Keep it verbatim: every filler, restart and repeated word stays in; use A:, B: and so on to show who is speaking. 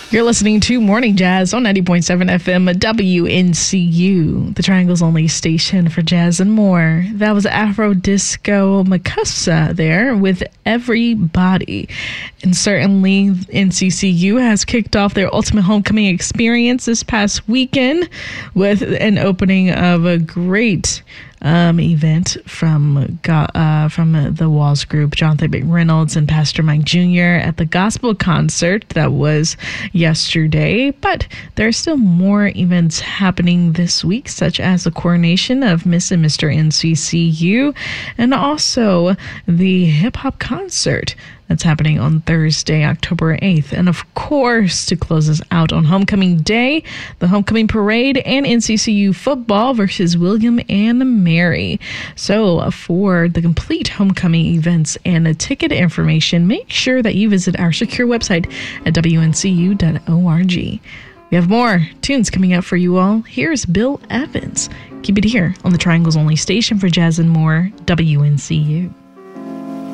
A: You're listening to Morning Jazz on ninety point seven F M W N C U, the Triangle's only station for jazz and more. That was Afro Disco Makossa there with Everybody. And certainly N C C U has kicked off their Ultimate Homecoming Experience this past weekend with an opening of a great Um, event from uh, from the Walls Group, Jonathan McReynolds and Pastor Mike Junior at the gospel concert that was yesterday. But there are still more events happening this week, such as the coronation of Miss and Mister N C C U, and also the hip hop concert that's happening on Thursday, October eighth. And of course, to close us out on Homecoming Day, the Homecoming Parade and N C C U football versus William and Mary. So for the complete homecoming events and ticket information, make sure that you visit our secure website at W N C U dot org. We have more tunes coming up for you all. Here's Bill Evans. Keep it here on the Triangle's only station for jazz and more, W N C U.